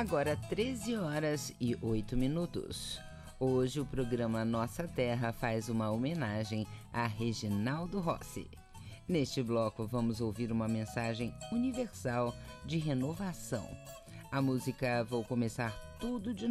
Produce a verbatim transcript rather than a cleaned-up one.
Agora treze horas e oito minutos. Hoje o programa Nossa Terra faz uma homenagem a Reginaldo Rossi. Neste bloco vamos ouvir uma mensagem universal de renovação. A música Vou Começar Tudo de